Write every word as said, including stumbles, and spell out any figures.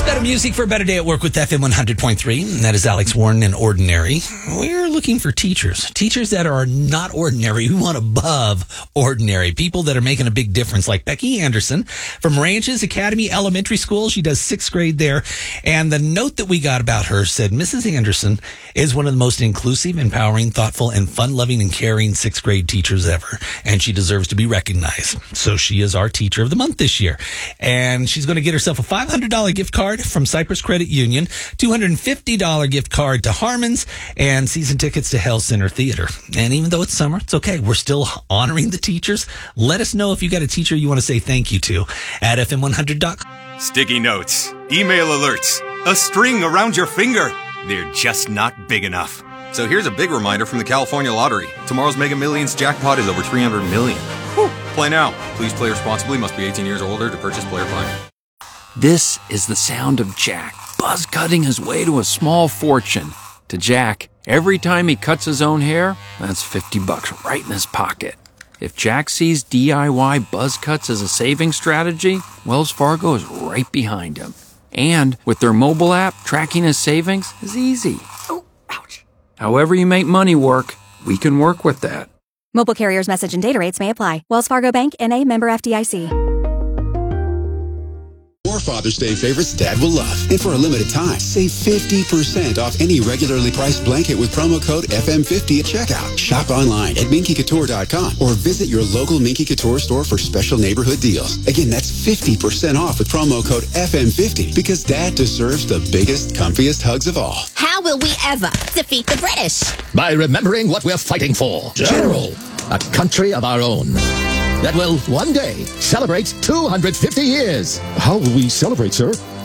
Better music for a better day at work with F M one hundred point three. And that is Alex Warren and Ordinary. We're looking for teachers. Teachers that are not ordinary. We want above ordinary. People that are making a big difference, like Becky Anderson from Ranches Academy Elementary School. She does sixth grade there. And the note that we got about her said, Missus Anderson is one of the most inclusive, empowering, thoughtful, and fun-loving and caring sixth grade teachers ever. And she deserves to be recognized. So she is our Teacher of the Month this year. And she's going to get herself a five hundred dollars gift card from Cypress Credit Union, two hundred fifty dollars gift card to Harmon's, and season tickets to Hell Center Theater. And even though it's summer, it's okay. We're still honoring the teachers. Let us know if you got a teacher you want to say thank you to at F M one hundred dot com. Sticky notes, email alerts, a string around your finger. They're just not big enough. So here's a big reminder from the California Lottery. Tomorrow's Mega Millions jackpot is over three hundred million dollars. Whew. Play now. Please play responsibly. Must be eighteen years or older to purchase player plan. This is the sound of Jack, buzz cutting his way to a small fortune. To Jack, every time he cuts his own hair, that's fifty bucks right in his pocket. If Jack sees D I Y buzz cuts as a saving strategy, Wells Fargo is right behind him. And with their mobile app, tracking his savings is easy. Oh, ouch. However you make money work, we can work with that. Mobile carriers' message and data rates may apply. Wells Fargo Bank, N A, member F D I C. More Father's Day favorites Dad will love. And for a limited time, save fifty percent off any regularly priced blanket with promo code F M fifty at checkout. Shop online at Minky Couture dot com or visit your local Minky Couture store for special neighborhood deals. Again, that's fifty percent off with promo code F M fifty because Dad deserves the biggest, comfiest hugs of all. How will we ever defeat the British? By remembering what we're fighting for. General, a country of our own. That will one day celebrate two hundred fifty years. How will we celebrate, sir?